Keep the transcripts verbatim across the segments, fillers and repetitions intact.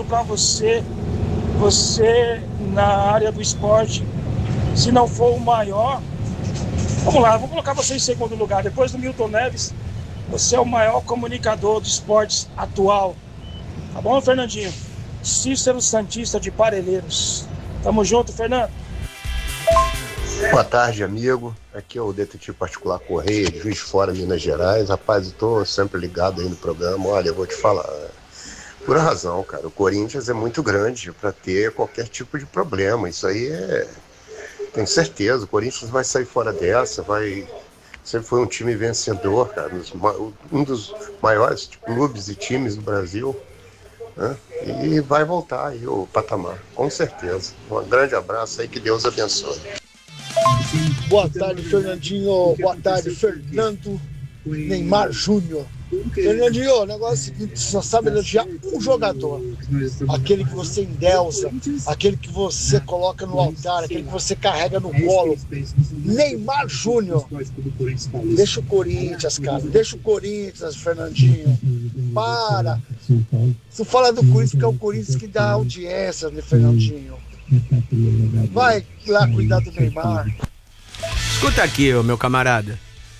mesmo para você, você na área do esporte, se não for o maior, vamos lá, vou colocar você em segundo lugar, depois do Milton Neves, você é o maior comunicador de esportes atual. Tá bom, Fernandinho? Cícero Santista de Parelheiros. Tamo junto, Fernando. Boa tarde, amigo. Aqui é o detetive particular Correia, de Juiz de Fora, Minas Gerais. Rapaz, eu tô sempre ligado aí no programa. Olha, eu vou te falar. Por razão, cara. O Corinthians é muito grande para ter qualquer tipo de problema. Isso aí é... Tenho certeza. O Corinthians vai sair fora dessa, vai... Sempre foi um time vencedor, cara. Um dos maiores clubes e times do Brasil. Né? E vai voltar aí o patamar, com certeza. Um grande abraço aí, que Deus abençoe. Boa tarde, Fernandinho. Boa tarde, Fernando Neymar Júnior. Fernandinho, o negócio é o seguinte: você só sabe elogiar um jogador. Aquele que você endeusa, aquele que você coloca no altar, aquele que você carrega no colo. Neymar Júnior. Deixa o Corinthians, cara. Deixa o Corinthians, Fernandinho. Para. Se fala do Corinthians, porque é o Corinthians que dá audiência, né, Fernandinho? Vai lá cuidar do Neymar. Escuta aqui, meu camarada.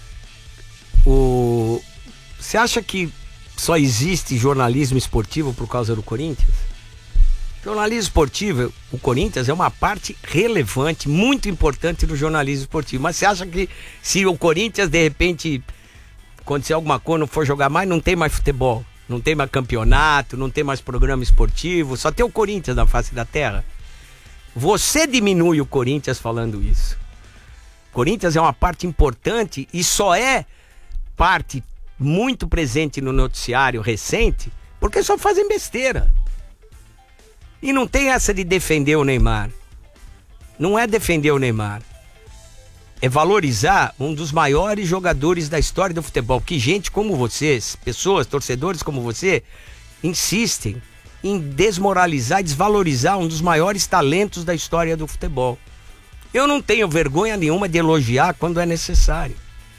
O... Você acha que só existe jornalismo esportivo por causa do Corinthians? Jornalismo esportivo, o Corinthians é uma parte relevante, muito importante do jornalismo esportivo. Mas você acha que se o Corinthians, de repente, acontecer alguma coisa, não for jogar mais, não tem mais futebol, não tem mais campeonato, não tem mais programa esportivo, só tem o Corinthians na face da terra? Você diminui o Corinthians falando isso. O Corinthians é uma parte importante e só é parte muito presente no noticiário recente porque só fazem besteira. E não tem essa de defender o Neymar. Não é defender o Neymar. É valorizar um dos maiores jogadores da história do futebol. Que gente como vocês, pessoas, torcedores como você, insistem em desmoralizar e desvalorizar um dos maiores talentos da história do futebol. Eu não tenho vergonha nenhuma de elogiar quando é necessário.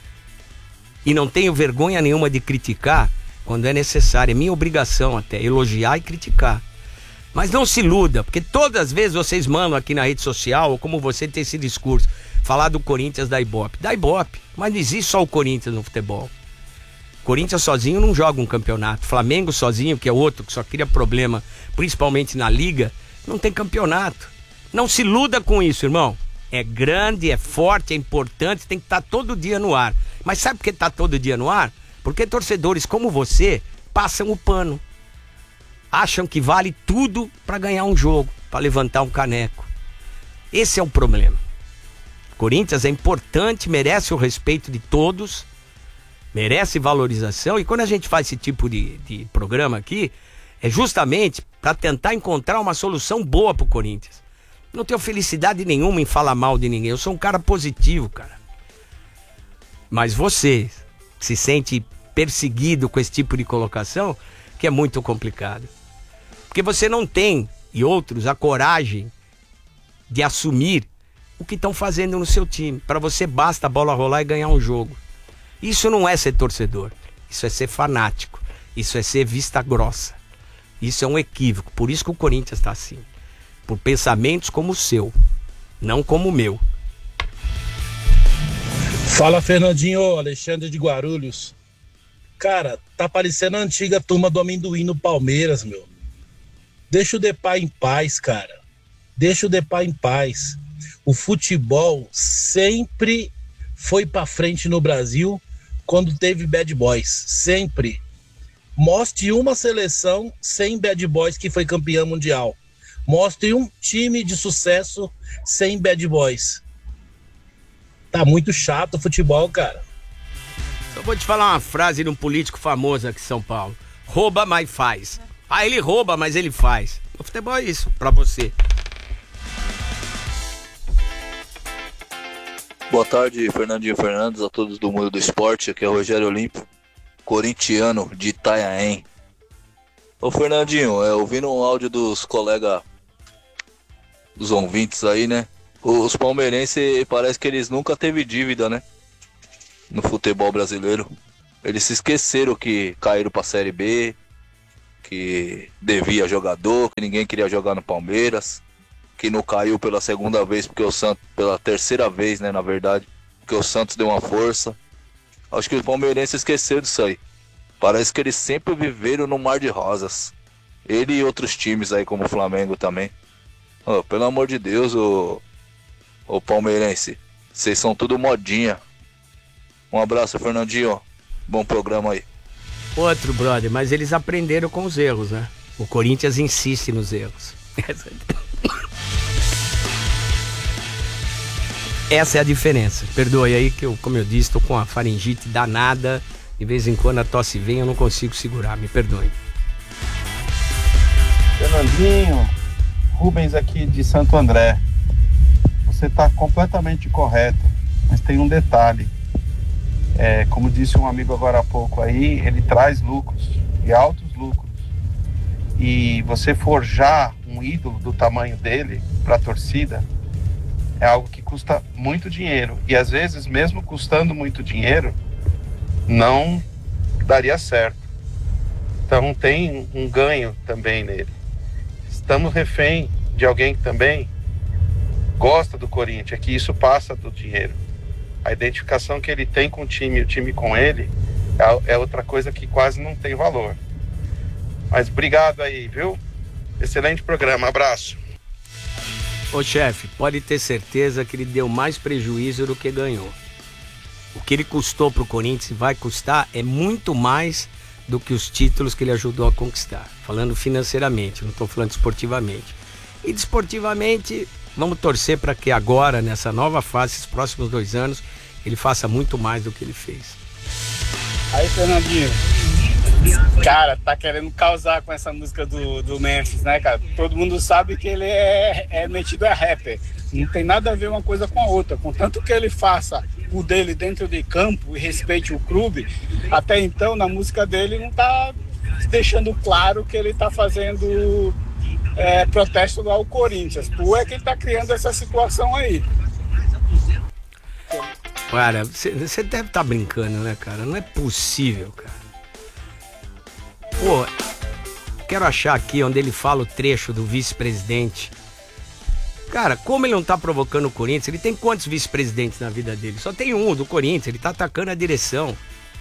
E não tenho vergonha nenhuma de criticar quando é necessário. É minha obrigação até, elogiar e criticar. Mas não se iluda, porque todas as vezes vocês mandam aqui na rede social, ou como você tem esse discurso, falar do Corinthians da Ibope. Da Ibope, mas não existe só o Corinthians no futebol. Corinthians sozinho não joga um campeonato. Flamengo sozinho, que é outro que só cria problema, principalmente na Liga, não tem campeonato. Não se iluda com isso, irmão. É grande, é forte, é importante, tem que estar todo dia no ar. Mas sabe por que está todo dia no ar? Porque torcedores como você passam o pano. Acham que vale tudo para ganhar um jogo, para levantar um caneco. Esse é o problema. Corinthians é importante, merece o respeito de todos, merece valorização. E quando a gente faz esse tipo de, de programa aqui, é justamente para tentar encontrar uma solução boa para o Corinthians. Não tenho felicidade nenhuma em falar mal de ninguém. Eu sou um cara positivo, cara. Mas você se sente perseguido com esse tipo de colocação, que é muito complicado. Porque você não tem, e outros, a coragem de assumir o que estão fazendo no seu time. Para você basta a bola rolar e ganhar um jogo. Isso não é ser torcedor. Isso é ser fanático. Isso é ser vista grossa. Isso é um equívoco. Por isso que o Corinthians está assim. Por pensamentos como o seu, não como o meu. Fala, Fernandinho, Alexandre de Guarulhos. Cara, tá parecendo a antiga turma do amendoim no Palmeiras, meu. Deixa o Depay em paz, cara. Deixa o Depay em paz. O futebol sempre foi pra frente no Brasil quando teve bad boys. Sempre. Mostre uma seleção sem bad boys que foi campeã mundial. Mostre um time de sucesso sem bad boys. Tá muito chato o futebol, cara. Só vou te falar uma frase de um político famoso aqui em São Paulo. Rouba, mas faz. Ah, ele rouba, mas ele faz. O futebol é isso, pra você. Boa tarde, Fernandinho Fernandes, a todos do Mundo do Esporte. Aqui é o Rogério Olímpio, corintiano de Itanhaém. Ô Fernandinho, é, ouvindo um áudio dos colegas, dos ouvintes aí, né? Os palmeirenses, parece que eles nunca teve dívida, né? No futebol brasileiro. Eles se esqueceram que caíram pra Série B, que devia jogador, que ninguém queria jogar no Palmeiras, que não caiu pela segunda vez, porque o Santos, pela terceira vez, né, na verdade, porque o Santos deu uma força. Acho que os palmeirenses esqueceram disso aí. Parece que eles sempre viveram no mar de rosas. Ele e outros times aí, como o Flamengo também. Oh, pelo amor de Deus, ô, ô palmeirense, vocês são tudo modinha. Um abraço, Fernandinho. Bom programa aí. Outro, brother, mas eles aprenderam com os erros, né? O Corinthians insiste nos erros. Essa é a diferença. Perdoe aí que eu, como eu disse, tô com a faringite danada. De vez em quando a tosse vem, eu não consigo segurar. Me perdoe. Fernandinho, Rubens aqui de Santo André. Você está completamente correto, mas tem um detalhe. É, como disse um amigo agora há pouco aí, ele traz lucros, e altos lucros. E você forjar um ídolo do tamanho dele para a torcida é algo que custa muito dinheiro. E às vezes, mesmo custando muito dinheiro, não daria certo. Então tem um ganho também nele. Estamos refém de alguém que também gosta do Corinthians, que isso passa do dinheiro. A identificação que ele tem com o time e o time com ele é outra coisa que quase não tem valor. Mas obrigado aí, viu? Excelente programa, abraço. Ô chefe, pode ter certeza que ele deu mais prejuízo do que ganhou. O que ele custou pro Corinthians e vai custar é muito mais do que os títulos que ele ajudou a conquistar. Falando financeiramente, não estou falando esportivamente. E desportivamente, vamos torcer para que agora, nessa nova fase, esses próximos dois anos, ele faça muito mais do que ele fez. Aí, Fernandinho, cara, tá querendo causar com essa música do, do Memphis, né, cara? Todo mundo sabe que ele é, é metido a rapper. Não tem nada a ver uma coisa com a outra. Contanto que ele faça o dele dentro de campo e respeite o clube, até então, na música dele, não tá deixando claro que ele tá fazendo é, protesto ao Corinthians. Tu é quem tá criando essa situação aí. Cara, você deve estar tá brincando, né, cara? Não é possível, cara. Pô, quero achar aqui onde ele fala o trecho do vice-presidente. Cara, como ele não tá provocando o Corinthians, ele tem quantos vice-presidentes na vida dele? Só tem um, do Corinthians, ele tá atacando a direção.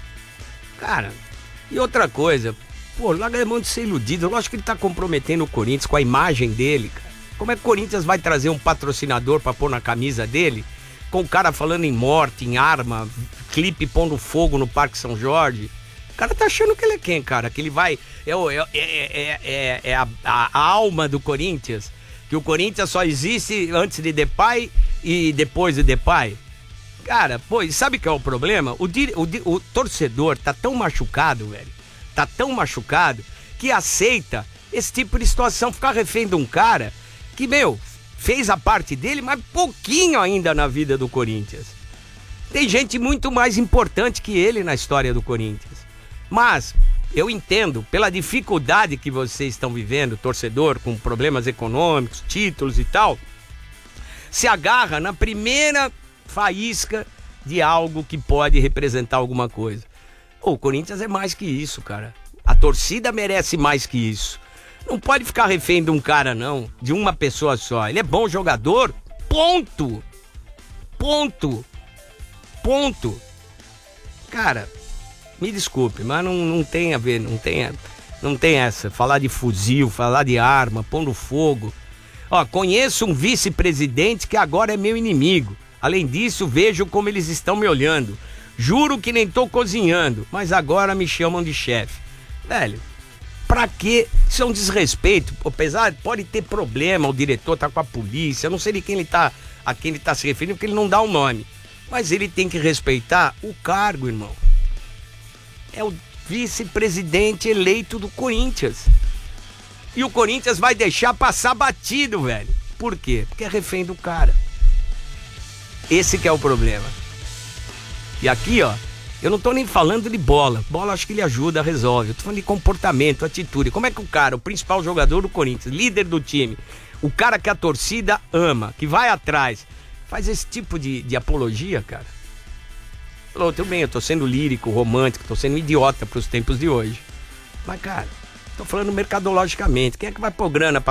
Cara, e outra coisa, pô, larga a mão de ser iludido. Lógico que ele tá comprometendo o Corinthians com a imagem dele, cara. Como é que o Corinthians vai trazer um patrocinador pra pôr na camisa dele, com o cara falando em morte, em arma, clipe pondo fogo no Parque São Jorge? O cara tá achando que ele é quem, cara? Que ele vai... É, o- é, é, é, é a, a, a alma do Corinthians? Que o Corinthians só existe antes de Depay e depois de Depay? Cara, pô, e sabe o que é o problema? O, di- o, di- o torcedor tá tão machucado, velho. Tá tão machucado que aceita esse tipo de situação. Ficar refém de um cara que, meu, fez a parte dele, mas pouquinho ainda na vida do Corinthians. Tem gente muito mais importante que ele na história do Corinthians. Mas eu entendo, pela dificuldade que vocês estão vivendo, torcedor, com problemas econômicos, títulos e tal, se agarra na primeira faísca de algo que pode representar alguma coisa. Pô, o Corinthians é mais que isso, cara. A torcida merece mais que isso. Não pode ficar refém de um cara, não, de uma pessoa só. Ele é bom jogador, ponto. Ponto. Ponto. Cara, me desculpe, mas não, não tem a ver, não tem, não tem essa. Falar de fuzil, falar de arma, pondo fogo. Ó, conheço um vice-presidente que agora é meu inimigo. Além disso, vejo como eles estão me olhando. Juro que nem tô cozinhando, mas agora me chamam de chefe. Velho, pra quê? Isso é um desrespeito. Apesar, pode ter problema, o diretor tá com a polícia, eu não sei de quem ele tá, a quem ele tá se referindo, porque ele não dá o nome. Mas ele tem que respeitar o cargo, irmão. É o vice-presidente eleito do Corinthians. E o Corinthians vai deixar passar batido, velho. Por quê? Porque é refém do cara. Esse que é o problema. E aqui, ó, eu não tô nem falando de bola. Bola acho que ele ajuda, resolve. Eu tô falando de comportamento, atitude. Como é que o cara, o principal jogador do Corinthians, líder do time, o cara que a torcida ama, que vai atrás, faz esse tipo de, de apologia, cara? Falou, tudo bem, eu tô sendo lírico, romântico, tô sendo idiota pros tempos de hoje. Mas, cara, Tô falando mercadologicamente. Quem é que vai pôr grana pra